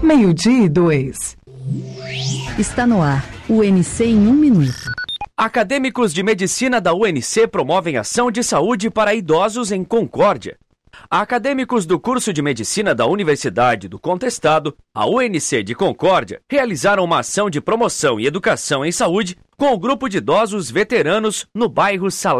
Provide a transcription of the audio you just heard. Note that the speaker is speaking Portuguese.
12:02. Está no ar, o UNC em 1 minuto. Acadêmicos de medicina da UNC promovem ação de saúde para idosos em Concórdia. Acadêmicos do curso de medicina da Universidade do Contestado, a UNC de Concórdia, realizaram uma ação de promoção e educação em saúde com o grupo de idosos veteranos no bairro Salé.